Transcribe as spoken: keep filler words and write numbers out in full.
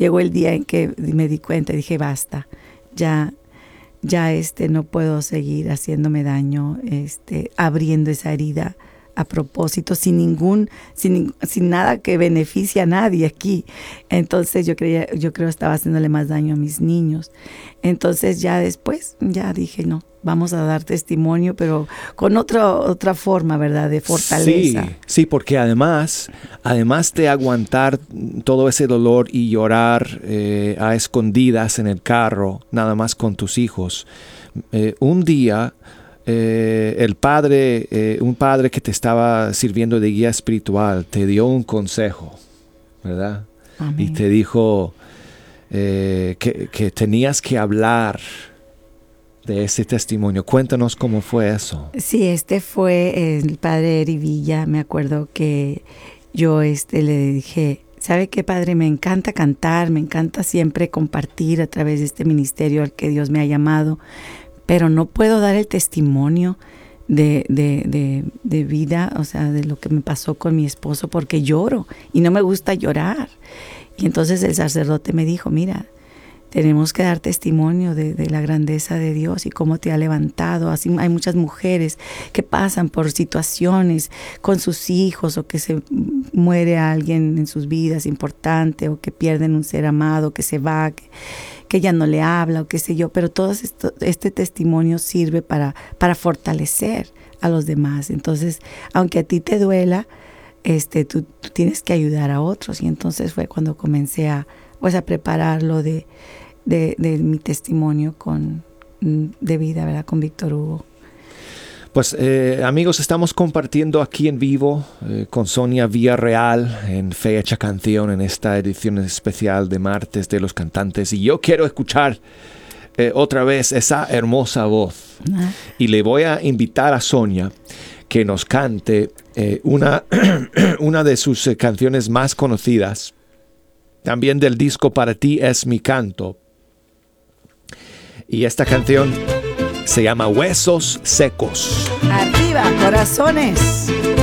llegó el día en que me di cuenta y dije, basta, ya, ya este, no puedo seguir haciéndome daño, este, abriendo esa herida a propósito, sin ningún, sin, sin nada que beneficie a nadie aquí. Entonces yo creía, yo creo estaba haciéndole más daño a mis niños. Entonces ya después, ya dije, no, vamos a dar testimonio, pero con otra, otra forma, ¿verdad? De fortaleza. Sí, sí, porque además, además de aguantar todo ese dolor y llorar eh, a escondidas en el carro, nada más con tus hijos, eh, un día eh, el padre, eh, un padre que te estaba sirviendo de guía espiritual, te dio un consejo, ¿verdad? Amén. Y te dijo eh, que, que tenías que hablar de ese testimonio. Cuéntanos cómo fue eso. Sí, este fue el padre Eri Villa. Me acuerdo que yo este, le dije, ¿sabe qué, padre? Me encanta cantar, me encanta siempre compartir a través de este ministerio al que Dios me ha llamado, pero no puedo dar el testimonio de, de, de, de vida, o sea, de lo que me pasó con mi esposo, porque lloro y no me gusta llorar. Y entonces el sacerdote me dijo, mira, tenemos que dar testimonio de, de la grandeza de Dios y cómo te ha levantado. Así hay muchas mujeres que pasan por situaciones con sus hijos, o que se muere alguien en sus vidas importante, o que pierden un ser amado, que se va, que, que ya no le habla, o qué sé yo. Pero todo esto, este testimonio sirve para, para fortalecer a los demás. Entonces, aunque a ti te duela, este, tú, tú tienes que ayudar a otros. Y entonces fue cuando comencé a, pues, a prepararlo de De, de mi testimonio con, de vida, ¿verdad? Con Víctor Hugo. Pues eh, amigos, estamos compartiendo aquí en vivo eh, con Sonia Villarreal en Fe Hecha Canción, en esta edición especial de Martes de los Cantantes. Y yo quiero escuchar eh, otra vez esa hermosa voz. ¿Ah? Y le voy a invitar a Sonia que nos cante eh, una, una de sus eh, canciones más conocidas, también del disco Para ti es mi canto. Y esta canción se llama Huesos Secos. ¡Arriba, corazones!